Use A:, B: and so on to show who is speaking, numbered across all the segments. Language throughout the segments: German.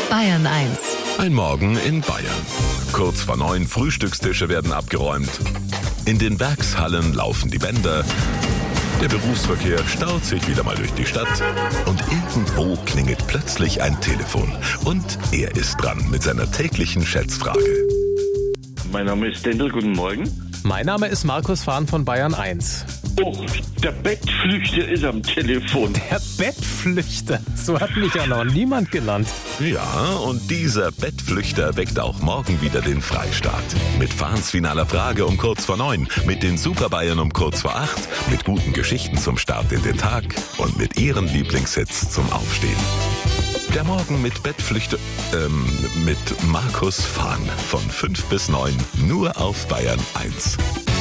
A: Bayern 1.
B: Ein Morgen in Bayern. Kurz vor 9 Frühstückstische werden abgeräumt. In den Werkshallen laufen die Bänder. Der Berufsverkehr staut sich wieder mal durch die Stadt. Und irgendwo klingelt plötzlich ein Telefon. Und er ist dran mit seiner täglichen Schätzfrage.
C: Mein Name ist Dendel, guten Morgen.
D: Mein Name ist Markus Fahn von Bayern 1.
C: Oh, der Bettflüchter ist am Telefon.
D: Der Bettflüchter, so hat mich ja noch niemand genannt.
B: Ja, und dieser Bettflüchter weckt auch morgen wieder den Freistaat. Mit Fahns finaler Frage um kurz vor 9, mit den Super Bayern um kurz vor 8, mit guten Geschichten zum Start in den Tag und mit ihren Lieblingshits zum Aufstehen. Der Morgen mit mit Markus Fahn von 5 bis 9, nur auf Bayern 1.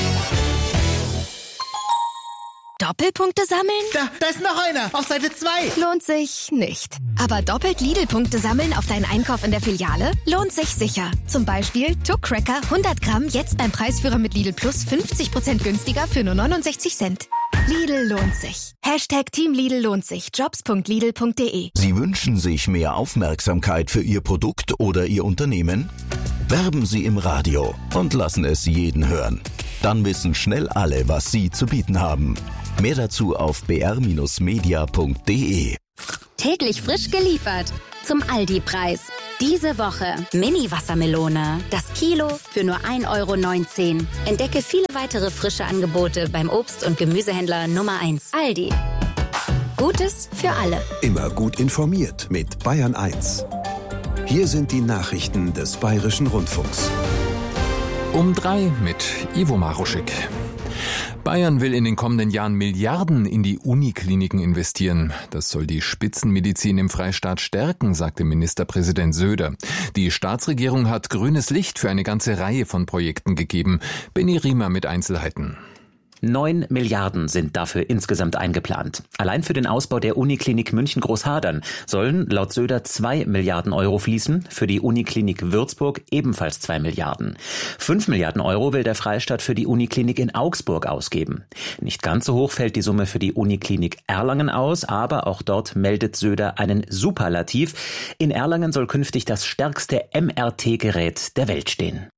E: Doppelpunkte sammeln?
F: Da ist noch einer, auf Seite 2.
E: Lohnt sich nicht. Aber doppelt Lidl-Punkte sammeln auf deinen Einkauf in der Filiale? Lohnt sich sicher. Zum Beispiel Tuck Cracker 100 Gramm jetzt beim Preisführer mit Lidl Plus 50% günstiger für nur 69 Cent. Lidl lohnt sich. Team Lidl lohnt sich. Jobs.lidl.de.
G: Sie wünschen sich mehr Aufmerksamkeit für Ihr Produkt oder Ihr Unternehmen? Werben Sie im Radio und lassen es jeden hören. Dann wissen schnell alle, was Sie zu bieten haben. Mehr dazu auf br-media.de.
H: Täglich frisch geliefert zum Aldi-Preis. Diese Woche Mini-Wassermelone. Das Kilo für nur 1,19 €. Entdecke viele weitere frische Angebote beim Obst- und Gemüsehändler Nummer 1. Aldi. Gutes für alle.
I: Immer gut informiert mit Bayern 1. Hier sind die Nachrichten des Bayerischen Rundfunks.
J: Um 3 mit Ivo Maruschik. Bayern will in den kommenden Jahren Milliarden in die Unikliniken investieren. Das soll die Spitzenmedizin im Freistaat stärken, sagte Ministerpräsident Söder. Die Staatsregierung hat grünes Licht für eine ganze Reihe von Projekten gegeben. Benny Riemer mit Einzelheiten.
K: 9 Milliarden sind dafür insgesamt eingeplant. Allein für den Ausbau der Uniklinik München-Großhadern sollen laut Söder 2 Milliarden € fließen, für die Uniklinik Würzburg ebenfalls 2 Milliarden. 5 Milliarden € will der Freistaat für die Uniklinik in Augsburg ausgeben. Nicht ganz so hoch fällt die Summe für die Uniklinik Erlangen aus, aber auch dort meldet Söder einen Superlativ. In Erlangen soll künftig das stärkste MRT-Gerät der Welt stehen.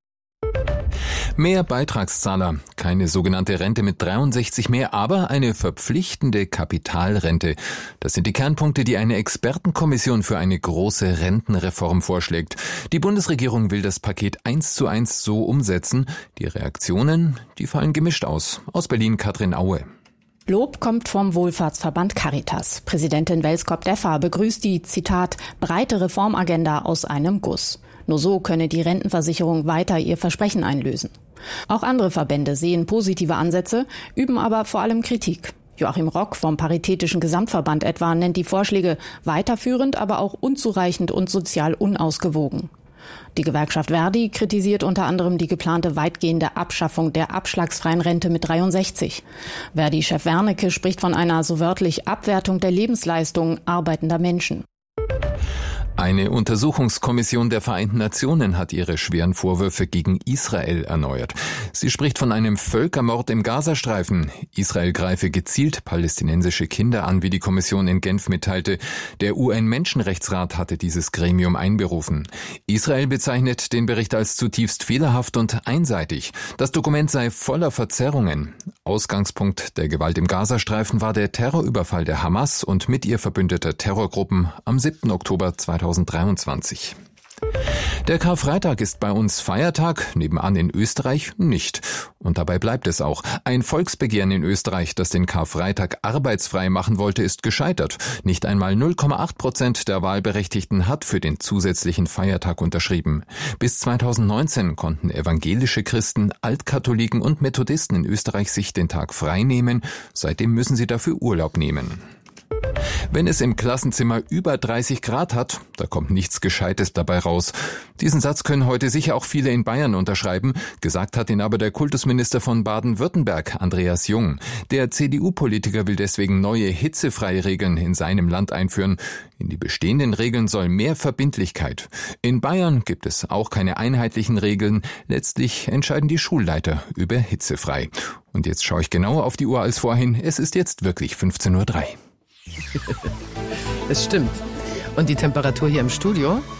J: Mehr Beitragszahler, keine sogenannte Rente mit 63 mehr, aber eine verpflichtende Kapitalrente. Das sind die Kernpunkte, die eine Expertenkommission für eine große Rentenreform vorschlägt. Die Bundesregierung will das Paket 1:1 so umsetzen. Die Reaktionen, die fallen gemischt aus. Aus Berlin Katrin Aue.
L: Lob kommt vom Wohlfahrtsverband Caritas. Präsidentin Welskop-Deffer begrüßt die, Zitat, breite Reformagenda aus einem Guss. Nur so könne die Rentenversicherung weiter ihr Versprechen einlösen. Auch andere Verbände sehen positive Ansätze, üben aber vor allem Kritik. Joachim Rock vom Paritätischen Gesamtverband etwa nennt die Vorschläge weiterführend, aber auch unzureichend und sozial unausgewogen. Die Gewerkschaft Verdi kritisiert unter anderem die geplante weitgehende Abschaffung der abschlagsfreien Rente mit 63. Verdi-Chef Wernicke spricht von einer so wörtlich Abwertung der Lebensleistungen arbeitender Menschen.
J: Eine Untersuchungskommission der Vereinten Nationen hat ihre schweren Vorwürfe gegen Israel erneuert. Sie spricht von einem Völkermord im Gazastreifen. Israel greife gezielt palästinensische Kinder an, wie die Kommission in Genf mitteilte. Der UN-Menschenrechtsrat hatte dieses Gremium einberufen. Israel bezeichnet den Bericht als zutiefst fehlerhaft und einseitig. Das Dokument sei voller Verzerrungen. Ausgangspunkt der Gewalt im Gazastreifen war der Terrorüberfall der Hamas und mit ihr verbündeter Terrorgruppen am 7. Oktober 2023. Der Karfreitag ist bei uns Feiertag, nebenan in Österreich nicht. Und dabei bleibt es auch. Ein Volksbegehren in Österreich, das den Karfreitag arbeitsfrei machen wollte, ist gescheitert. Nicht einmal 0,8% der Wahlberechtigten hat für den zusätzlichen Feiertag unterschrieben. Bis 2019 konnten evangelische Christen, Altkatholiken und Methodisten in Österreich sich den Tag frei nehmen. Seitdem müssen sie dafür Urlaub nehmen. Wenn es im Klassenzimmer über 30 Grad hat, da kommt nichts Gescheites dabei raus. Diesen Satz können heute sicher auch viele in Bayern unterschreiben. Gesagt hat ihn aber der Kultusminister von Baden-Württemberg, Andreas Jung. Der CDU-Politiker will deswegen neue hitzefreie Regeln in seinem Land einführen. In die bestehenden Regeln soll mehr Verbindlichkeit. In Bayern gibt es auch keine einheitlichen Regeln. Letztlich entscheiden die Schulleiter über hitzefrei. Und jetzt schaue ich genauer auf die Uhr als vorhin. Es ist jetzt wirklich 15:03 Uhr.
F: Es stimmt. Und die Temperatur hier im Studio?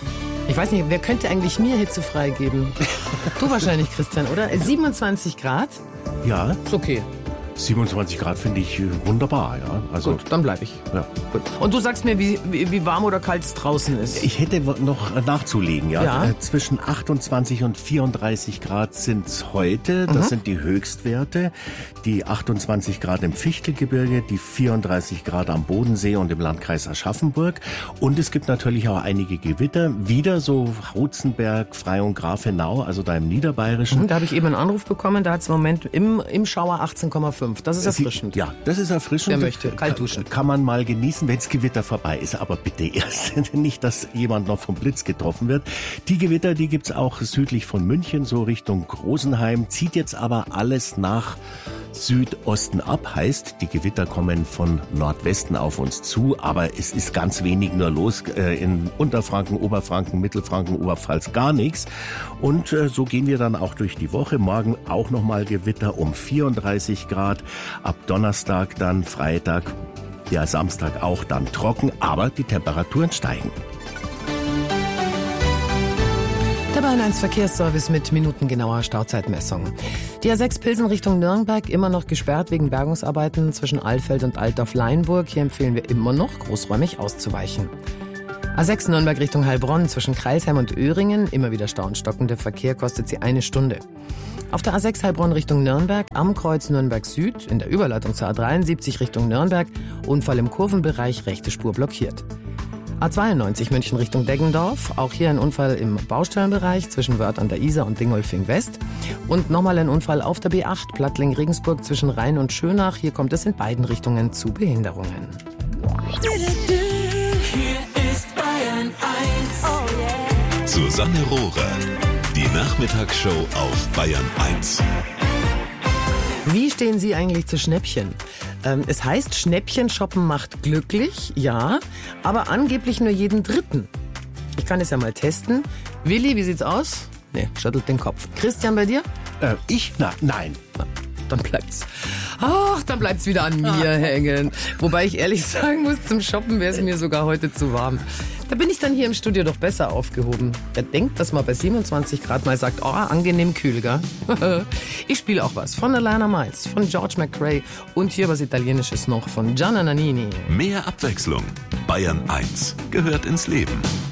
A: Ich weiß nicht, wer könnte eigentlich mir Hitze freigeben? Du wahrscheinlich, Christian, oder? 27 Grad?
M: Ja.
A: Ist okay.
M: 27 Grad finde ich wunderbar, ja. Also,
A: gut, dann bleibe ich.
M: Ja.
A: Gut. Und du sagst mir, wie warm oder kalt es draußen ist?
M: Ich hätte noch nachzulegen, ja.
A: Ja?
M: Zwischen 28 und 34 Grad sind es heute. Das sind die Höchstwerte. Die 28 Grad im Fichtelgebirge, die 34 Grad am Bodensee und im Landkreis Aschaffenburg. Und es gibt natürlich auch einige Gewitter. Wieder so Hutzenberg, Freyung, Grafenau, also da im Niederbayerischen.
A: Da habe ich eben einen Anruf bekommen, da hat es im Moment im Schauer 18,5. Das ist erfrischend.
M: Ja, das ist erfrischend.
A: Wer möchte, kalt duschen.
M: Kann man mal genießen, wenn das Gewitter vorbei ist. Aber bitte erst nicht, dass jemand noch vom Blitz getroffen wird. Die Gewitter, die gibt's auch südlich von München, so Richtung Rosenheim. Zieht jetzt aber alles nach Südosten ab. Heißt, die Gewitter kommen von Nordwesten auf uns zu. Aber es ist ganz wenig nur los. In Unterfranken, Oberfranken, Mittelfranken, Oberpfalz gar nichts. Und so gehen wir dann auch durch die Woche. Morgen auch nochmal Gewitter um 34 Grad. Ab Donnerstag dann, Freitag, ja Samstag auch dann trocken, aber die Temperaturen steigen.
A: Der Bayern 1 Verkehrsservice mit minutengenauer Stauzeitmessung. Die A6 Pilsen Richtung Nürnberg immer noch gesperrt wegen Bergungsarbeiten zwischen Alfeld und Altdorf-Leinburg. Hier empfehlen wir immer noch, großräumig auszuweichen. A6 Nürnberg Richtung Heilbronn zwischen Kreilsheim und Öhringen. Immer wieder Stau und stockender Verkehr, kostet sie 1 Stunde. Auf der A6 Heilbronn Richtung Nürnberg, am Kreuz Nürnberg Süd, in der Überleitung zur A73 Richtung Nürnberg, Unfall im Kurvenbereich, rechte Spur blockiert. A92 München Richtung Deggendorf, auch hier ein Unfall im Baustellenbereich zwischen Wörth an der Isar und Dingolfing West. Und nochmal ein Unfall auf der B8 Plattling-Regensburg zwischen Rhein und Schönach. Hier kommt es in beiden Richtungen zu Behinderungen.
N: Hier ist Bayern 1. Oh yeah.
B: Susanne Rohrer. Die Nachmittagsshow auf Bayern 1.
A: Wie stehen Sie eigentlich zu Schnäppchen? Es heißt, Schnäppchen shoppen macht glücklich, ja, aber angeblich nur jeden Dritten. Ich kann es ja mal testen. Willi, wie sieht's aus? Nee, schüttelt den Kopf. Christian, bei dir?
M: Nein.
A: Na, dann bleibt's. Ach, dann bleibt's wieder an mir hängen. Wobei ich ehrlich sagen muss, zum Shoppen wäre es mir sogar heute zu warm. Da bin ich dann hier im Studio doch besser aufgehoben. Wer denkt, dass man bei 27 Grad mal sagt, oh, angenehm kühl, gell? Ich spiele auch was von Alana Miles, von George McRae und hier was Italienisches noch von Gianna Nannini.
B: Mehr Abwechslung. Bayern 1 gehört ins Leben.